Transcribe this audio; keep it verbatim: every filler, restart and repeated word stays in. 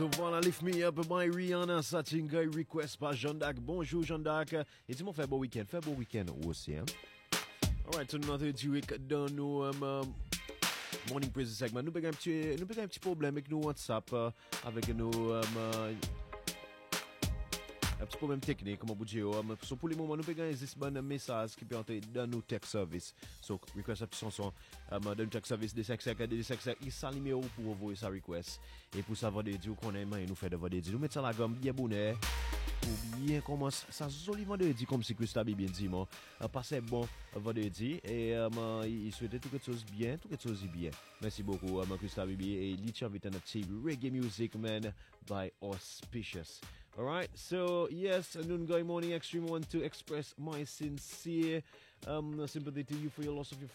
Voilà, Lift Me Up by Rihanna, Satinga request par Jean d'Arc. Bonjour Jean d'Arc. Et dis-moi, fait bon week-end, fait bon week-end aussi, hein? Alright, so nous avons dit que dans nos um, morning praise segment, nous avons un petit, nous avons un petit problème avec nos WhatsApp, uh, avec nos um, uh, un petit problème technique, comme vous dites. Um, so pour le moment, nous avons un bon message qui peut entrer dans nos tech service. So, request up chanson um, dans nos tech service de cinq cinq de cinq cinq, il s'aligne pour envoyer sa request. Et pour savoir des dieux qu'on aime, nous fait de voir des dieux. Nous mettons ça la gomme bien bonnet. Pour bien commencer, ça joli vendredi, comme si Christa bien dit, moi. Passez bon vendredi. Et um, il souhaite tout quelque chose bien, tout quelque chose bien. Merci beaucoup, um, Christa Bibi. Et Litchi Alternative Reggae Music, man, by Auspicious. Alright, so yes, Noon Guy Morning Extreme want to express my sincere um, sympathy to you for your loss of your